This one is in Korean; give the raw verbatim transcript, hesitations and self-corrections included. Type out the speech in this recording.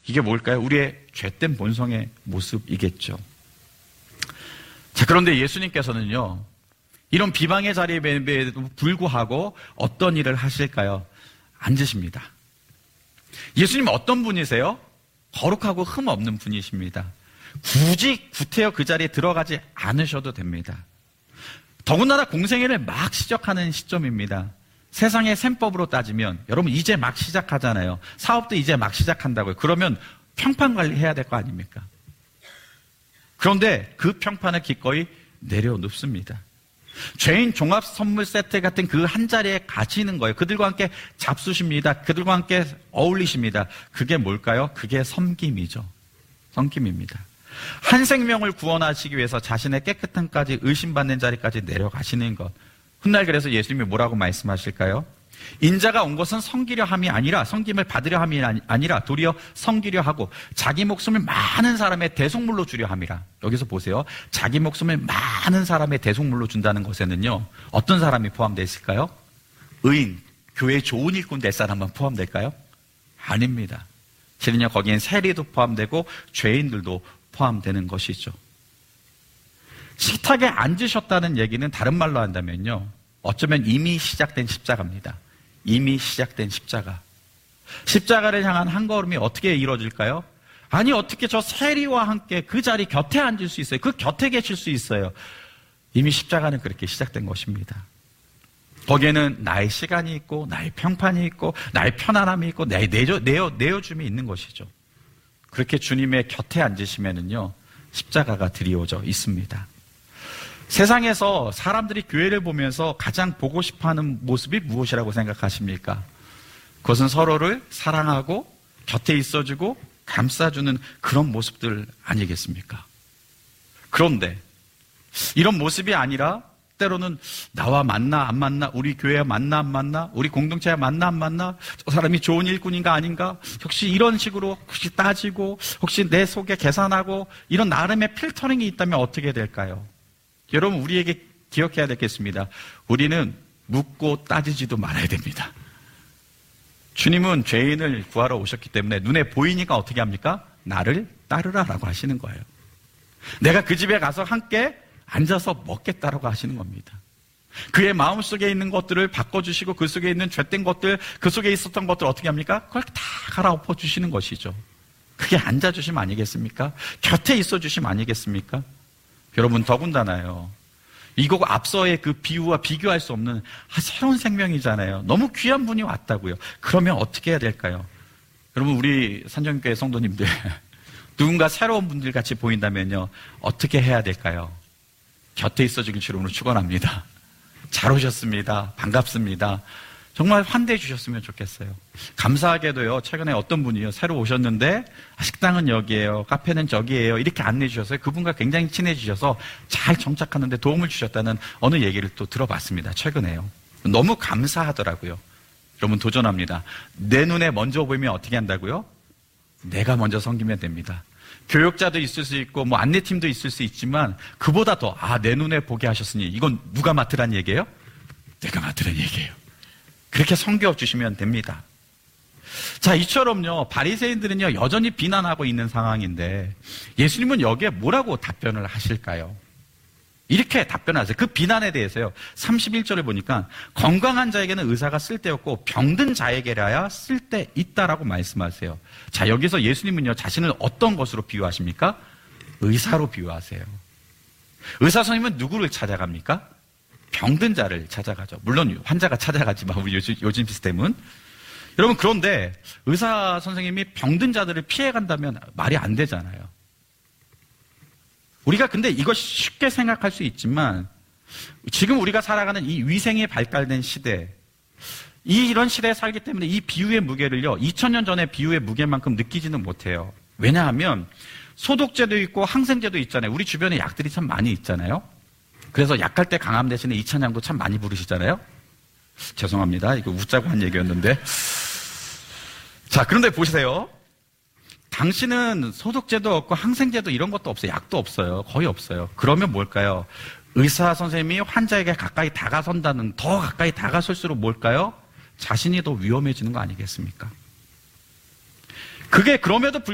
이게 뭘까요? 우리의 죄된 본성의 모습이겠죠. 자, 그런데 예수님께서는요, 이런 비방의 자리에도 불구하고 어떤 일을 하실까요? 앉으십니다. 예수님 어떤 분이세요? 거룩하고 흠 없는 분이십니다. 굳이 구태여 그 자리에 들어가지 않으셔도 됩니다. 더군다나 공생애를 막 시작하는 시점입니다. 세상의 셈법으로 따지면 여러분 이제 막 시작하잖아요. 사업도 이제 막 시작한다고요. 그러면 평판 관리해야 될 거 아닙니까? 그런데 그 평판을 기꺼이 내려놓습니다. 죄인 종합 선물 세트 같은 그 한 자리에 가시는 거예요. 그들과 함께 잡수십니다. 그들과 함께 어울리십니다. 그게 뭘까요? 그게 섬김이죠. 섬김입니다. 한 생명을 구원하시기 위해서 자신의 깨끗함까지 의심받는 자리까지 내려가시는 것. 훗날 그래서 예수님이 뭐라고 말씀하실까요? 인자가 온 것은 섬기려 함이 아니라 섬김을 받으려 함이 아니라 도리어 섬기려 하고 자기 목숨을 많은 사람의 대속물로 주려 함이라. 여기서 보세요. 자기 목숨을 많은 사람의 대속물로 준다는 것에는요, 어떤 사람이 포함되어 있을까요? 의인, 교회 좋은 일꾼 될 사람만 포함될까요? 아닙니다. 실은요, 거기엔 세리도 포함되고 죄인들도 포함되는 것이죠. 식탁에 앉으셨다는 얘기는 다른 말로 한다면요, 어쩌면 이미 시작된 십자가입니다. 이미 시작된 십자가. 십자가를 향한 한 걸음이 어떻게 이루어질까요? 아니, 어떻게 저 세리와 함께 그 자리 곁에 앉을 수 있어요? 그 곁에 계실 수 있어요? 이미 십자가는 그렇게 시작된 것입니다. 거기에는 나의 시간이 있고, 나의 평판이 있고, 나의 편안함이 있고, 나의 내줘, 내어, 내어줌이 있는 것이죠. 그렇게 주님의 곁에 앉으시면은요, 십자가가 드리워져 있습니다. 세상에서 사람들이 교회를 보면서 가장 보고 싶어하는 모습이 무엇이라고 생각하십니까? 그것은 서로를 사랑하고 곁에 있어주고 감싸주는 그런 모습들 아니겠습니까? 그런데 이런 모습이 아니라 때로는 나와 만나 안 만나, 우리 교회와 만나 안 만나, 우리 공동체와 만나 안 만나, 저 사람이 좋은 일꾼인가 아닌가, 혹시 이런 식으로 혹시 따지고 혹시 내 속에 계산하고 이런 나름의 필터링이 있다면 어떻게 될까요? 여러분, 우리에게 기억해야 되겠습니다. 우리는 묻고 따지지도 말아야 됩니다. 주님은 죄인을 구하러 오셨기 때문에 눈에 보이니까 어떻게 합니까? 나를 따르라라고 하시는 거예요. 내가 그 집에 가서 함께 앉아서 먹겠다라고 하시는 겁니다. 그의 마음속에 있는 것들을 바꿔주시고 그 속에 있는 죄된 것들, 그 속에 있었던 것들 어떻게 합니까? 그걸 다 갈아엎어 주시는 것이죠. 그게 앉아주심 아니겠습니까? 곁에 있어주심 아니겠습니까? 여러분, 더군다나요, 이거 앞서의 그 비유와 비교할 수 없는 새로운 생명이잖아요. 너무 귀한 분이 왔다고요. 그러면 어떻게 해야 될까요? 여러분, 우리 산정교회 성도님들 누군가 새로운 분들 같이 보인다면요, 어떻게 해야 될까요? 곁에 있어주길 주름으로 축원합니다. 잘 오셨습니다. 반갑습니다. 정말 환대해 주셨으면 좋겠어요. 감사하게도요, 최근에 어떤 분이요, 새로 오셨는데 식당은 여기예요, 카페는 저기예요, 이렇게 안내해 주셔서 그분과 굉장히 친해지셔서 잘 정착하는데 도움을 주셨다는 어느 얘기를 또 들어봤습니다. 최근에요. 너무 감사하더라고요. 여러분, 도전합니다. 내 눈에 먼저 보이면 어떻게 한다고요? 내가 먼저 섬기면 됩니다. 교육자도 있을 수 있고 뭐 안내팀도 있을 수 있지만 그보다 더, 아, 내 눈에 보게 하셨으니 이건 누가 맡으란 얘기예요? 내가 맡으란 얘기예요. 그렇게 섬겨주시면 됩니다. 자, 이처럼요, 바리새인들은요 여전히 비난하고 있는 상황인데 예수님은 여기에 뭐라고 답변을 하실까요? 이렇게 답변하세요. 그 비난에 대해서요, 삼십일 절을 보니까 건강한 자에게는 의사가 쓸데없고 병든 자에게라야 쓸데있다라고 말씀하세요. 자, 여기서 예수님은요 자신을 어떤 것으로 비유하십니까? 의사로 비유하세요. 의사 선생님은 누구를 찾아갑니까? 병든 자를 찾아가죠. 물론 환자가 찾아가지만 우리 요즘, 요즘 시스템은. 여러분, 그런데 의사 선생님이 병든 자들을 피해간다면 말이 안 되잖아요. 우리가 근데 이거 쉽게 생각할 수 있지만 지금 우리가 살아가는 이 위생이 발달된 시대, 이 이런 시대에 살기 때문에 이 비유의 무게를요 이천 년 전의 비유의 무게만큼 느끼지는 못해요. 왜냐하면 소독제도 있고 항생제도 있잖아요. 우리 주변에 약들이 참 많이 있잖아요. 그래서 약할 때 강함 대신에 이찬양도 참 많이 부르시잖아요. 죄송합니다. 이거 웃자고 한 얘기였는데. 자, 그런데 보세요. 당신은 소독제도 없고 항생제도 이런 것도 없어요. 약도 없어요. 거의 없어요. 그러면 뭘까요? 의사 선생님이 환자에게 가까이 다가선다는, 더 가까이 다가설수록 뭘까요? 자신이 더 위험해지는 거 아니겠습니까? 그게 그럼에도 불구하고